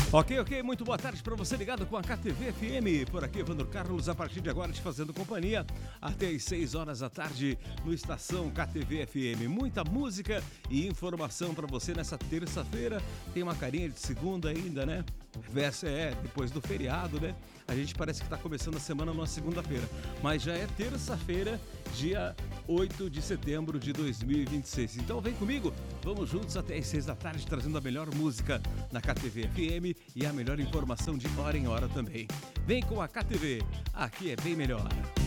Ok, muito boa tarde para você ligado com a KTV FM. Por aqui, Evandro Carlos, a partir de agora te fazendo companhia até às 6 horas da tarde no Estação KTV FM. Muita música e informação para você nessa terça-feira. Tem uma carinha de segunda ainda, né? Depois do feriado, né? A gente parece que está começando a semana numa segunda-feira, mas já é terça-feira, dia 8 de setembro de 2026. Então vem comigo, vamos juntos até às 6 da tarde, trazendo a melhor música na KTV FM e a melhor informação de hora em hora também. Vem com a KTV, aqui é bem melhor.